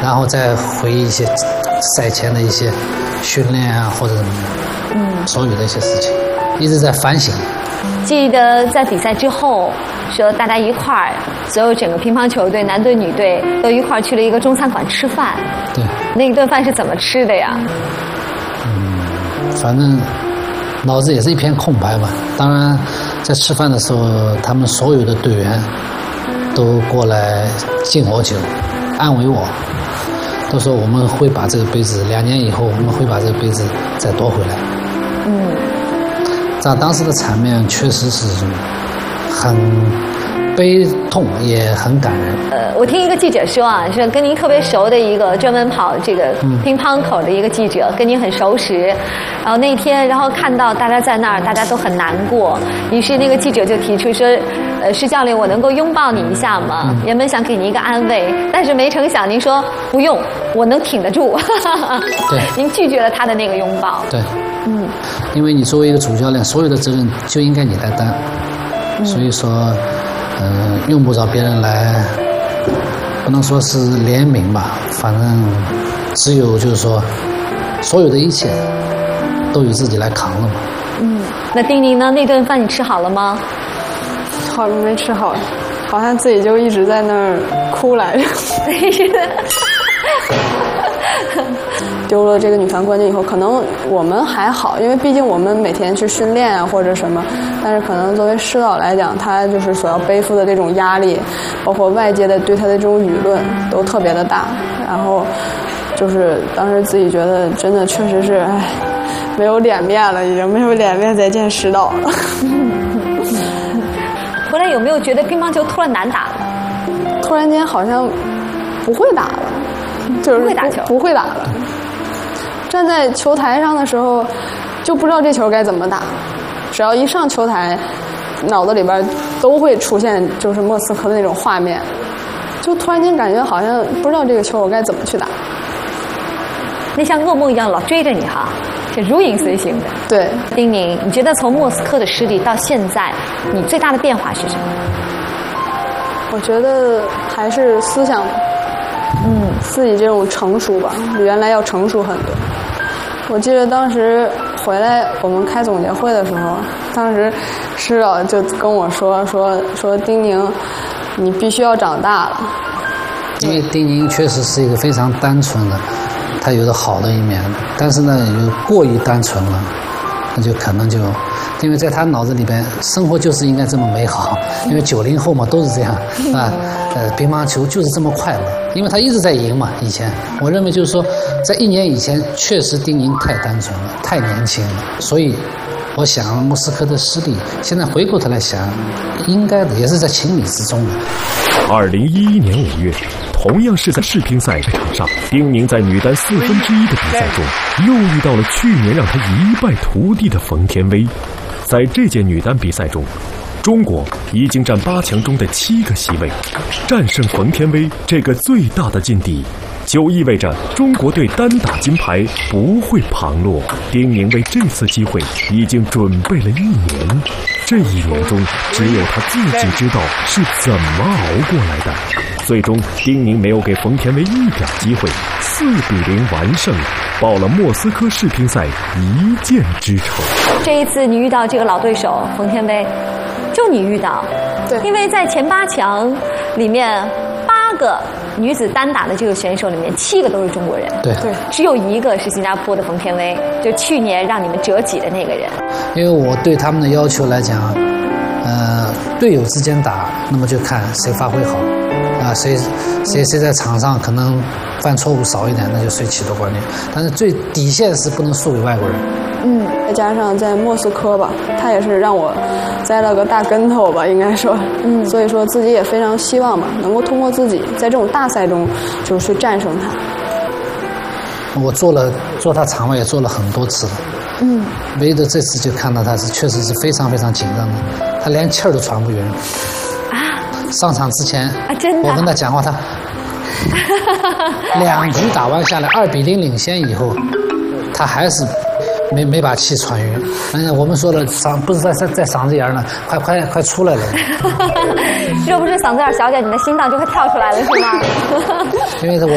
然后再回忆一些赛前的一些训练啊，或者什么的，所有的一些事情，一直在反省。 记得在比赛之后，说大家一块儿，所有整个乒乓球队男队女队都一块儿去了一个中餐馆吃饭。 对， 那顿饭是怎么吃的呀？ 反正脑子也是一片空白吧。当然，在吃饭的时候，他们所有的队员都过来敬我酒，安慰我，都说我们会把这个杯子，2年以后我们会把这个杯子再夺回来。这样当时的场面确实是很悲痛，也很感人。 我听一个记者说啊，是跟您特别熟的一个专门跑这个乒乓口的一个记者，跟您很熟识。然后那天，然后看到大家在那儿，大家都很难过。于是那个记者就提出说：“施教练，我能够拥抱你一下吗？”原本想给您一个安慰，但是没成想您说不用，我能挺得住。 对， 您拒绝了他的那个拥抱。 对，因为你作为一个主教练，所有的责任就应该你来担，所以说。用不着别人来，不能说是怜悯吧，反正只有就是说，所有的一切都由自己来扛了嘛。 那丁宁呢？那顿饭你吃好了吗？ 好像没吃好，好像自己就一直在那儿哭来着。丢了这个女团冠军以后，可能我们还好，因为毕竟我们每天去训练啊或者什么，但是可能作为施导来讲，他就是所要背负的这种压力，包括外界的对他的这种舆论都特别的大。然后就是当时自己觉得真的确实是，没有脸面了，已经没有脸面再见施导了。 回来有没有觉得乒乓球突然难打了？ 突然间好像不会打了，就是不会打球， 不会打了。站在球台上的时候，就不知道这球该怎么打。只要一上球台，脑子里边都会出现就是莫斯科的那种画面，就突然间感觉好像不知道这个球我该怎么去打。 那像噩梦一样老追着你哈，是如影随形的。 对， 丁宁，你觉得从莫斯科的失利到现在，你最大的变化是什么？ 我觉得还是思想，自己这种成熟吧，比原来要成熟很多。我记得当时回来我们开总结会的时候，当时施导就跟我说丁宁，你必须要长大了。 因为丁宁确实是一个非常单纯的，他有着好的一面，但是呢，有过于单纯了，那就可能就，因为在他脑子里边，生活就是应该这么美好。因为90后嘛都是这样啊，乒乓球就是这么快乐，因为他一直在赢嘛。以前我认为就是说，在1年以前，确实丁宁太单纯了，太年轻了，所以我想莫斯科的失利，现在回过头来想，应该的也是在情理之中的。 2011年5月，同样是在世乒赛场上，丁宁在女单1/4的比赛中，又遇到了去年让她一败涂地的冯天薇。在这届女单比赛中，中国已经占8强中的7个席位，战胜冯天薇这个最大的劲敌，就意味着中国队单打金牌不会旁落。丁宁为这次机会已经准备了1年，这1年中只有他自己知道是怎么熬过来的。最终，丁宁没有给冯天薇一点机会，4-0完胜，报了莫斯科世乒赛一箭之仇。 这一次你遇到这个老对手冯天薇，就你遇到， 对， 因为在前8强里面8个女子单打的这个选手里面7个都是中国人， 对， 只有1个是新加坡的冯天薇，就去年让你们折戟的那个人。 因为我对他们的要求来讲，队友之间打，那么就看谁发挥好，啊，谁在场上可能犯错误少一点，那就谁取得冠军。但是最底线是不能输给外国人。 再加上在莫斯科吧，他也是让我栽了个大跟头吧，应该说，所以说自己也非常希望吧，能够通过自己在这种大赛中就去战胜他。 我做他场外也做了很多次了，唯独这次就看到他是确实是非常非常紧张的，他连气儿都喘不匀。上场之前， 真的， 我跟他讲话，他2局打完下来2-0领先以后，他还是没把气喘匀。我们说了，不是在嗓子眼了，快出来了。 若不是嗓子眼小点，你的心脏就会跳出来了，是吗？ 因为我